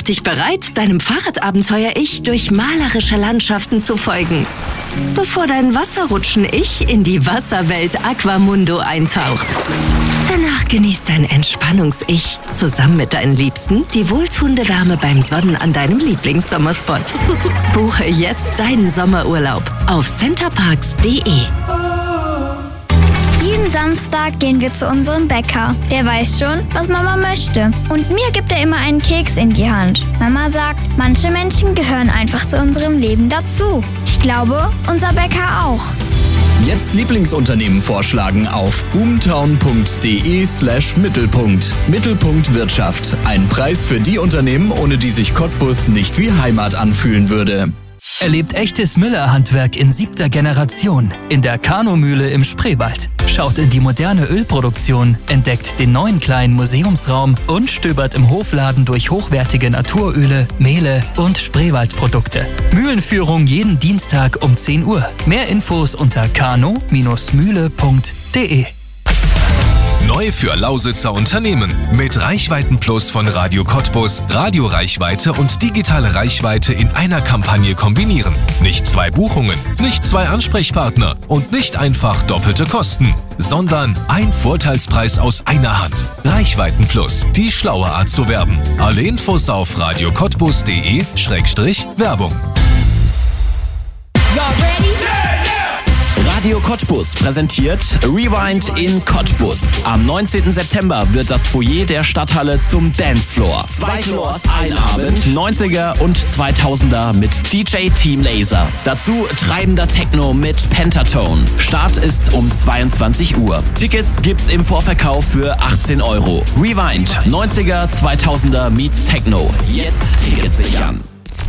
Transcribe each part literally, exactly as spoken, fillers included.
dich bereit, deinem Fahrradabenteuer-Ich durch malerische Landschaften zu folgen, bevor dein Wasserrutschen-Ich in die Wasserwelt Aquamundo eintaucht. Danach genießt dein Entspannungs-Ich zusammen mit deinen Liebsten die wohltuende Wärme beim Sonnen an deinem Lieblingssommerspot. Buche jetzt deinen Sommerurlaub auf centerparks punkt de. Jeden Samstag gehen wir zu unserem Bäcker. Der weiß schon, was Mama möchte. Und mir gibt er immer einen Keks in die Hand. Mama sagt, manche Menschen gehören einfach zu unserem Leben dazu. Ich glaube, unser Bäcker auch. Jetzt Lieblingsunternehmen vorschlagen auf boomtown.de slash Mittelpunkt. Mittelpunkt Wirtschaft. Ein Preis für die Unternehmen, ohne die sich Cottbus nicht wie Heimat anfühlen würde. Erlebt echtes Müller-Handwerk in siebter Generation in der Kanumühle im Spreewald. Schaut in die moderne Ölproduktion, entdeckt den neuen kleinen Museumsraum und stöbert im Hofladen durch hochwertige Naturöle, Mehle und Spreewaldprodukte. Mühlenführung jeden Dienstag um zehn Uhr. Mehr Infos unter kano Bindestrich mühle punkt de. Neu für Lausitzer Unternehmen. Mit Reichweitenplus von Radio Cottbus, Radioreichweite und digitale Reichweite in einer Kampagne kombinieren. Nicht zwei Buchungen, nicht zwei Ansprechpartner und nicht einfach doppelte Kosten, sondern ein Vorteilspreis aus einer Hand. Reichweitenplus, die schlaue Art zu werben. Alle Infos auf radiocottbus.de Schrägstrich Werbung. Radio Cottbus präsentiert Rewind in Cottbus. Am neunzehnten September wird das Foyer der Stadthalle zum Dancefloor. Zwei Floors, ein Abend, neunziger und zweitausender mit D J Team Laser. Dazu treibender Techno mit Pentatone. Start ist um zweiundzwanzig Uhr. Tickets gibt's im Vorverkauf für achtzehn Euro. Rewind, neunziger, zweitausender meets Techno. Jetzt Tickets sichern.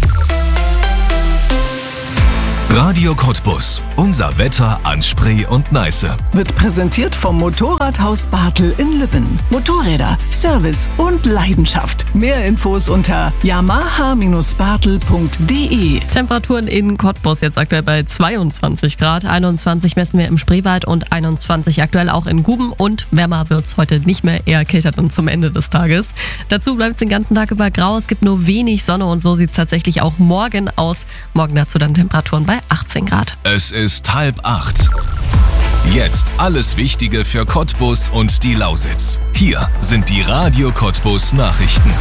Radio Cottbus. Unser Wetter an Spree und Neiße. Wird präsentiert vom Motorradhaus Bartel in Lübben. Motorräder, Service und Leidenschaft. Mehr Infos unter yamaha Bindestrich bartel punkt de. Temperaturen in Cottbus jetzt aktuell bei zweiundzwanzig Grad. einundzwanzig messen wir im Spreewald und einundzwanzig aktuell auch in Guben. Und wärmer wird es heute nicht mehr, eher kälter dann zum Ende des Tages. Dazu bleibt es den ganzen Tag über grau. Es gibt nur wenig Sonne und so sieht es tatsächlich auch morgen aus. Morgen dazu dann Temperaturen bei achtzehn Grad. Es ist halb acht. Jetzt alles Wichtige für Cottbus und die Lausitz. Hier sind die Radio Cottbus Nachrichten.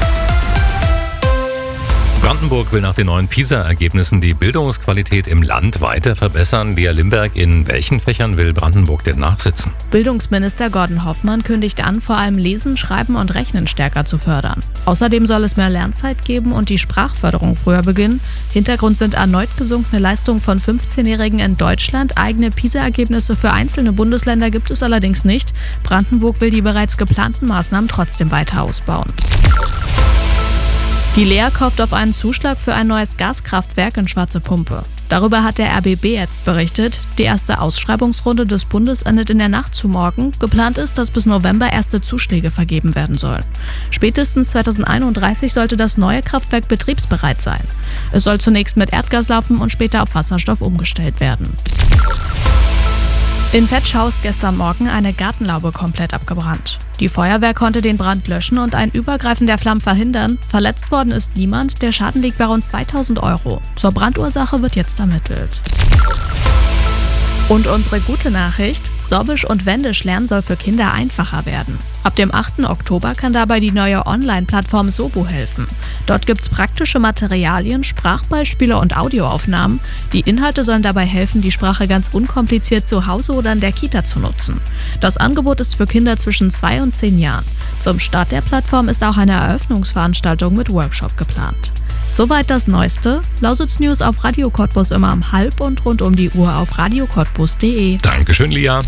Brandenburg will nach den neuen PISA-Ergebnissen die Bildungsqualität im Land weiter verbessern. Lea Limberg, in welchen Fächern will Brandenburg denn nachsitzen? Bildungsminister Gordon Hoffmann kündigt an, vor allem Lesen, Schreiben und Rechnen stärker zu fördern. Außerdem soll es mehr Lernzeit geben und die Sprachförderung früher beginnen. Hintergrund sind erneut gesunkene Leistungen von fünfzehnjährigen in Deutschland. Eigene PISA-Ergebnisse für einzelne Bundesländer gibt es allerdings nicht. Brandenburg will die bereits geplanten Maßnahmen trotzdem weiter ausbauen. Die Lea kauft auf einen Zuschlag für ein neues Gaskraftwerk in Schwarze Pumpe. Darüber hat der R B B jetzt berichtet. Die erste Ausschreibungsrunde des Bundes endet in der Nacht zu morgen. Geplant ist, dass bis November erste Zuschläge vergeben werden sollen. Spätestens zweitausendeinunddreißig sollte das neue Kraftwerk betriebsbereit sein. Es soll zunächst mit Erdgas laufen und später auf Wasserstoff umgestellt werden. In Vetschau ist gestern Morgen eine Gartenlaube komplett abgebrannt. Die Feuerwehr konnte den Brand löschen und ein Übergreifen der Flammen verhindern. Verletzt worden ist niemand, der Schaden liegt bei rund zweitausend Euro. Zur Brandursache wird jetzt ermittelt. Und unsere gute Nachricht: Sorbisch und Wendisch lernen soll für Kinder einfacher werden. Ab dem achten Oktober kann dabei die neue Online-Plattform Sobu helfen. Dort gibt's praktische Materialien, Sprachbeispiele und Audioaufnahmen. Die Inhalte sollen dabei helfen, die Sprache ganz unkompliziert zu Hause oder in der Kita zu nutzen. Das Angebot ist für Kinder zwischen zwei und zehn Jahren. Zum Start der Plattform ist auch eine Eröffnungsveranstaltung mit Workshop geplant. Soweit das Neueste. Lausitz News auf Radio Cottbus immer um halb und rund um die Uhr auf radiocottbus punkt de. Dankeschön, Lia.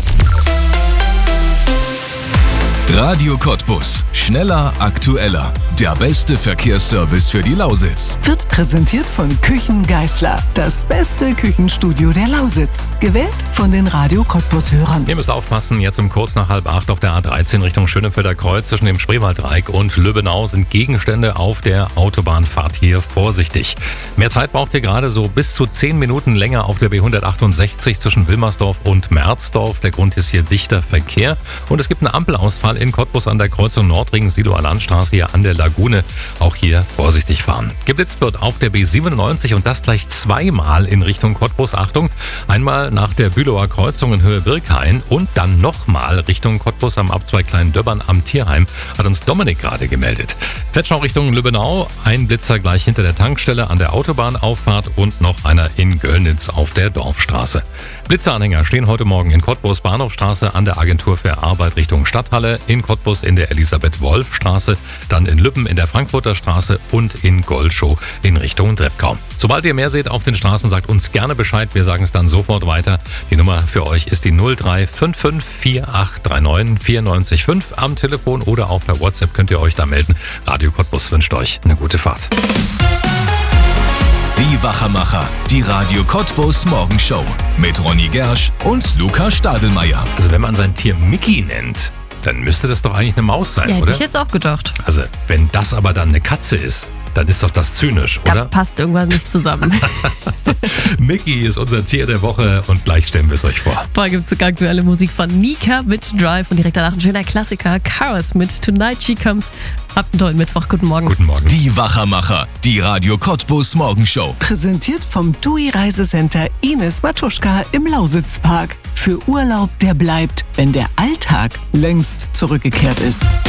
Radio Cottbus. Schneller, aktueller. Der beste Verkehrsservice für die Lausitz. Wird präsentiert von Küchen Geißler. Das beste Küchenstudio der Lausitz. Gewählt von den Radio Cottbus-Hörern. Ihr müsst aufpassen, jetzt um kurz nach halb acht auf der A dreizehn Richtung Schönefelder Kreuz zwischen dem Spreewaldreieck und Lübbenau sind Gegenstände auf der Autobahnfahrt hier vorsichtig. Mehr Zeit braucht ihr gerade, so bis zu zehn Minuten länger auf der B hundertachtundsechzig zwischen Wilmersdorf und Merzdorf. Der Grund ist hier dichter Verkehr und es gibt einen Ampelausfall in Cottbus an der Kreuzung Nordring, Siloer Landstraße hier an der Lagune. Auch hier vorsichtig fahren. Geblitzt wird auf der B siebenundneunzig und das gleich zweimal in Richtung Cottbus. Achtung, einmal nach der Bülower Kreuzung in Höhe Birkhain und dann nochmal Richtung Cottbus am Abzweig Klein-Döbbern am Tierheim, hat uns Dominik gerade gemeldet. Fettschau Richtung Lübbenau, ein Blitzer gleich hinter der Tankstelle an der Autobahnauffahrt und noch einer in Göllnitz auf der Dorfstraße. Blitzeranhänger stehen heute Morgen in Cottbus Bahnhofstraße an der Agentur für Arbeit Richtung Stadthalle, in Cottbus in der Elisabeth-Wolf-Straße, dann in Lübben in der Frankfurter Straße und in Golschow in Richtung Treppkau. Sobald ihr mehr seht auf den Straßen, sagt uns gerne Bescheid. Wir sagen es dann sofort weiter. Die Nummer für euch ist die null drei fünf fünf vier acht drei neun vier neun fünf. Am Telefon oder auch per WhatsApp könnt ihr euch da melden. Radio Cottbus wünscht euch eine gute Fahrt. Die Wachermacher, die Radio Cottbus Morgenshow mit Ronny Gersch und Luca Stadelmeier. Also wenn man sein Tier Mickey nennt, dann müsste das doch eigentlich eine Maus sein, Ja, hätte oder? ich jetzt auch gedacht. Also wenn das aber dann eine Katze ist, dann ist doch das zynisch, Da oder? passt irgendwas nicht zusammen. Mickey ist unser Tier der Woche und gleich stellen wir es euch vor. Vorher gibt es sogar aktuelle Musik von Nika mit Drive und direkt danach ein schöner Klassiker, Chaos mit Tonight She Comes. Habt einen tollen Mittwoch, guten Morgen. Guten Morgen. Die Wachermacher, die Radio Cottbus Morgenshow. Präsentiert vom T U I Reisecenter Ines Matuschka im Lausitzpark. Für Urlaub, der bleibt, wenn der Alltag längst zurückgekehrt ist.